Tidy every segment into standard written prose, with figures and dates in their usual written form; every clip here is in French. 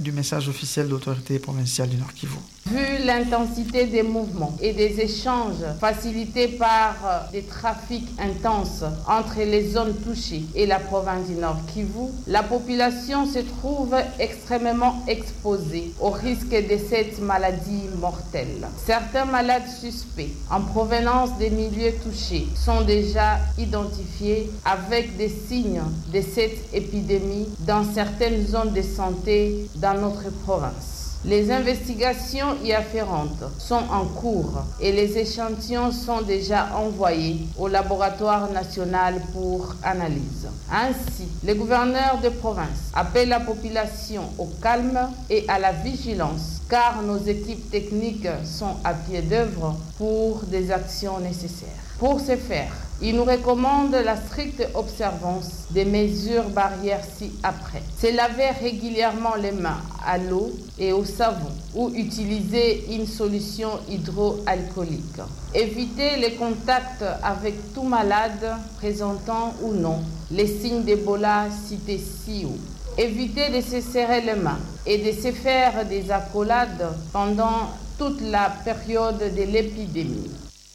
du message officiel de l'autorité provinciale du Nord Kivu. Vu l'intensité des mouvements et des échanges facilités par des trafics intenses entre les zones touchées et la province du Nord Kivu, la population se trouve extrêmement exposée au risque de cette maladie mortelle. Certains malades suspects en provenance des milieux touchés sont déjà identifiés avec des signes de cette épidémie dans certaines zones de santé dans notre province. Les investigations y afférentes sont en cours et les échantillons sont déjà envoyés au laboratoire national pour analyse. Ainsi, le gouverneur de province appelle la population au calme et à la vigilance, car nos équipes techniques sont à pied d'œuvre pour des actions nécessaires. Pour ce faire, il nous recommande la stricte observance des mesures barrières ci-après. Se laver régulièrement les mains à l'eau et au savon ou utiliser une solution hydroalcoolique. Éviter les contacts avec tout malade présentant ou non les signes d'Ebola cités ci-haut. Éviter de se serrer les mains et de se faire des accolades pendant toute la période de l'épidémie.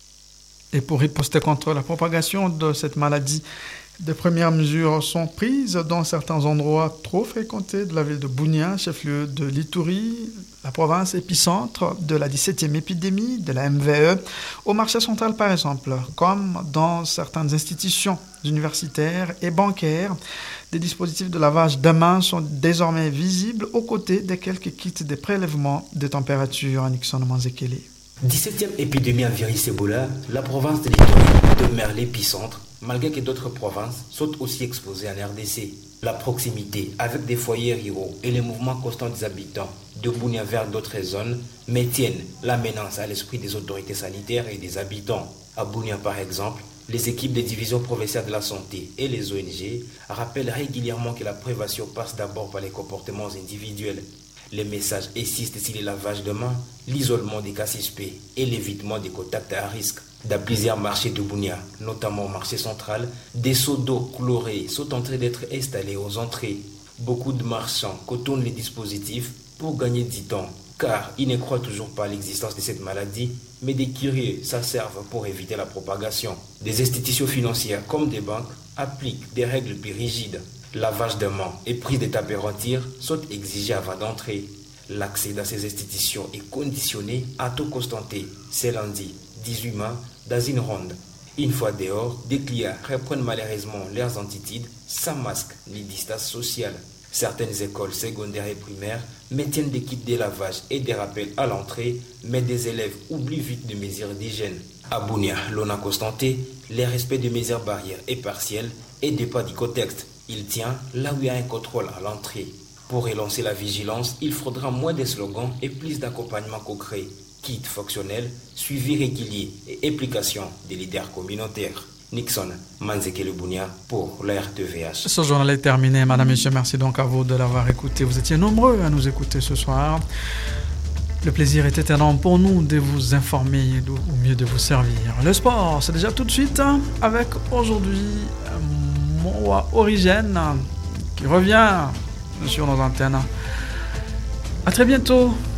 Et pour riposter contre la propagation de cette maladie, de premières mesures sont prises dans certains endroits trop fréquentés de la ville de Bunia, chef-lieu de l'Ituri, la province épicentre de la 17e épidémie de la MVE, au marché central par exemple, comme dans certaines institutions universitaires et bancaires. Des dispositifs de lavage de mains sont désormais visibles aux côtés des quelques kits de prélèvement de température. Nixon Manzekele. 17e épidémie à virus Ebola, la province de l'Ituri demeure l'épicentre, malgré que d'autres provinces sont aussi exposées en RDC. La proximité avec des foyers ruraux et les mouvements constants des habitants de Bunia vers d'autres zones maintiennent la menace à l'esprit des autorités sanitaires et des habitants. À Bunia par exemple, les équipes des divisions provinciales de la santé et les ONG rappellent régulièrement que la prévention passe d'abord par les comportements individuels. Les messages insistent sur les lavages de mains, l'isolement des cas suspects et l'évitement des contacts à risque. Dans plusieurs marchés de Bunia, notamment au marché central, des seaux d'eau chlorés sont en train d'être installés aux entrées. Beaucoup de marchands contournent les dispositifs pour gagner du temps, car ils ne croient toujours pas à l'existence de cette maladie, mais des curieux s'en servent pour éviter la propagation. Des institutions financières comme des banques appliquent des règles plus rigides. Lavage de mains et prise de température sont exigés avant d'entrer. L'accès dans ces institutions est conditionné à taux constaté, c'est lundi, 18 mai, dans une ronde. Une fois dehors, des clients reprennent malheureusement leurs attitudes sans masque ni distance sociale. Certaines écoles secondaires et primaires maintiennent des kits de lavage et des rappels à l'entrée, mais des élèves oublient vite des mesures d'hygiène. À Bunia, l'on a constaté le respect des mesures barrières est partiel et dépend du contexte. Il tient là où il y a un contrôle à l'entrée. Pour relancer la vigilance, il faudra moins de slogans et plus d'accompagnement concret. Kit fonctionnel, suivi régulier et implication des leaders communautaires. Nixon Manzekele Bunia pour la RTVH. Ce journal est terminé. Madame, Monsieur, merci donc à vous de l'avoir écouté. Vous étiez nombreux à nous écouter ce soir. Le plaisir était énorme pour nous de vous informer ou mieux de vous servir. Le sport, c'est déjà tout de suite avec aujourd'hui Moa Origène qui revient sur nos antennes. À très bientôt.